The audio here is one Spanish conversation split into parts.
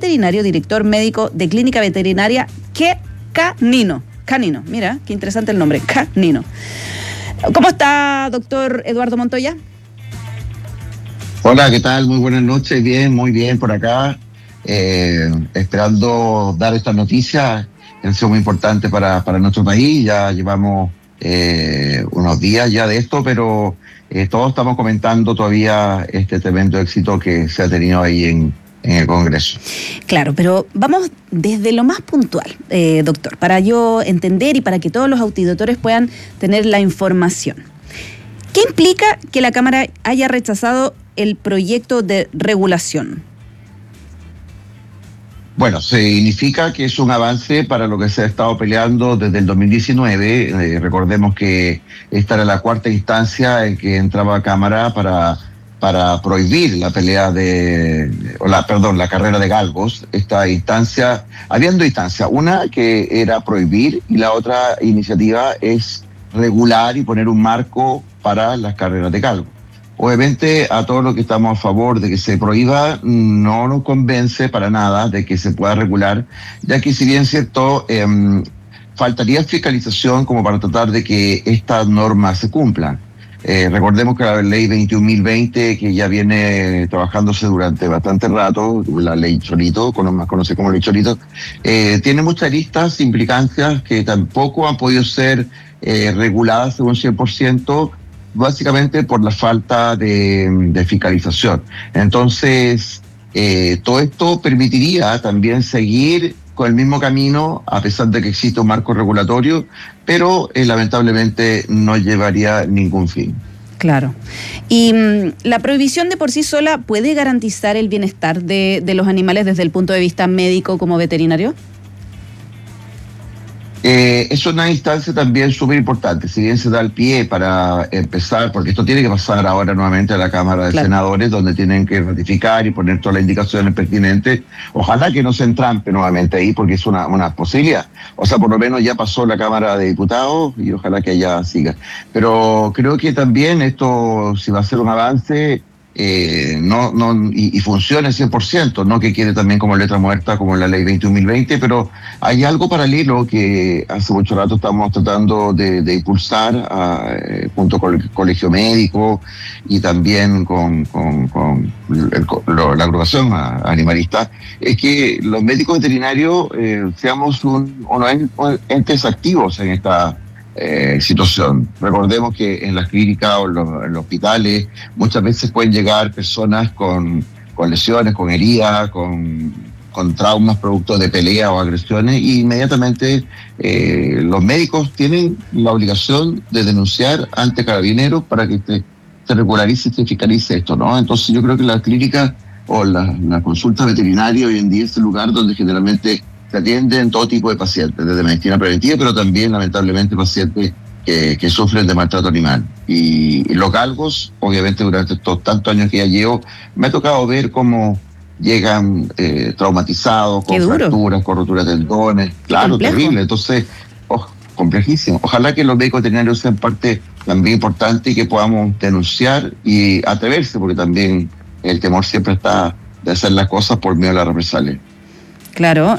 veterinario, director médico de Clínica Veterinaria Canino. Canino, mira, qué interesante el nombre, Canino. ¿Cómo está, doctor Eduardo Montoya? Hola, ¿qué tal? Muy buenas noches. Bien, muy bien por acá. Esperando dar esta noticia, que ha sido muy importante para nuestro país. Ya llevamos unos días ya de esto, pero todos estamos comentando todavía este tremendo éxito que se ha tenido ahí en el Congreso. Claro, pero vamos desde lo más puntual, doctor, para yo entender y para que todos los auditores puedan tener la información. ¿Qué implica que la Cámara haya rechazado el proyecto de regulación? Bueno, significa que es un avance para lo que se ha estado peleando desde el 2019. Recordemos que esta era la cuarta instancia en que entraba a Cámara para prohibir la pelea la carrera de galgos. Esta instancia, habiendo instancias, una que era prohibir y la otra iniciativa es regular y poner un marco para las carreras de galgos. Obviamente a todos los que estamos a favor de que se prohíba no nos convence para nada de que se pueda regular, ya que si bien es cierto, faltaría fiscalización como para tratar de que estas normas se cumplan. Recordemos que la ley 21.020, que ya viene trabajándose durante bastante rato, la ley Cholito, más conocida como ley Cholito, tiene muchas aristas, implicancias que tampoco han podido ser reguladas según 100%, básicamente por la falta de fiscalización. Entonces, todo esto permitiría también seguir con el mismo camino, a pesar de que existe un marco regulatorio, pero lamentablemente no llevaría ningún fin. Claro. ¿Y la prohibición de por sí sola puede garantizar el bienestar de los animales desde el punto de vista médico como veterinario? Es una instancia también súper importante. Si bien se da el pie para empezar, porque esto tiene que pasar ahora nuevamente a la Cámara de Senadores, donde tienen que ratificar y poner todas las indicaciones pertinentes. Ojalá que no se entrampe nuevamente ahí, porque es una posibilidad. O sea, por lo menos ya pasó la Cámara de Diputados y ojalá que allá siga. Pero creo que también esto, si va a ser un avance, y funcione 100%, no que quede también como letra muerta como la ley 21.020, pero hay algo paralelo que hace mucho rato estamos tratando de impulsar junto con el Colegio Médico y también con la agrupación animalista, es que los médicos veterinarios seamos unos entes activos en esta situación. Recordemos que en las clínicas o en los hospitales muchas veces pueden llegar personas con lesiones, con heridas, con traumas producto de peleas o agresiones, y inmediatamente los médicos tienen la obligación de denunciar ante Carabineros para que se regularice y se fiscalice esto, ¿no? Entonces yo creo que la clínica o la consulta veterinaria hoy en día es el lugar donde generalmente se atienden todo tipo de pacientes, desde medicina preventiva, pero también, lamentablemente, pacientes que sufren de maltrato animal. Y los galgos, obviamente, durante estos tantos años que ya llevo, me ha tocado ver cómo llegan traumatizados, con fracturas, con roturas de tendones. Claro, terrible. Entonces, complejísimo. Ojalá que los médicos veterinarios sean parte también importante y que podamos denunciar y atreverse, porque también el temor siempre está de hacer las cosas por miedo a la represalia. Claro,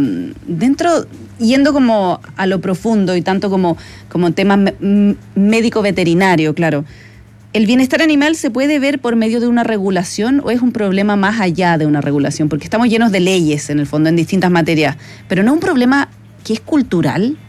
yendo como a lo profundo y tanto como tema médico-veterinario, claro, ¿el bienestar animal se puede ver por medio de una regulación o es un problema más allá de una regulación? Porque estamos llenos de leyes, en el fondo, en distintas materias, pero ¿no es un problema que es cultural?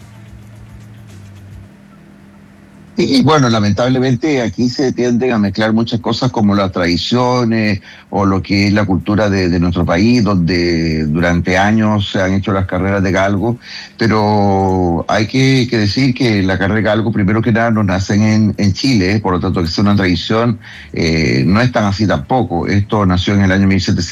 Y bueno, lamentablemente aquí se tienden a mezclar muchas cosas como las tradiciones o lo que es la cultura de nuestro país, donde durante años se han hecho las carreras de galgo, pero hay que decir que la carrera de galgo, primero que nada, no nacen en Chile, por lo tanto que es una tradición, no es tan así tampoco. Esto nació en el año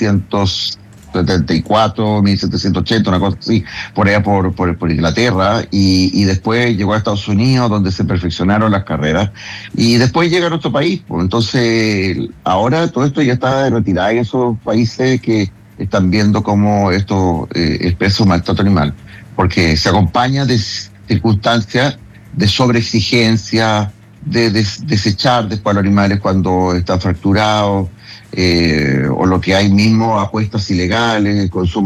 1774, 1780, una cosa así, por allá por Inglaterra, y después llegó a Estados Unidos, donde se perfeccionaron las carreras, y después llega a nuestro país. Entonces, ahora todo esto ya está retirado en esos países que están viendo cómo esto expresa un maltrato animal, porque se acompaña de circunstancias de sobreexigencia, de desechar después a los animales cuando están fracturados, o lo que hay mismo, apuestas ilegales, consumo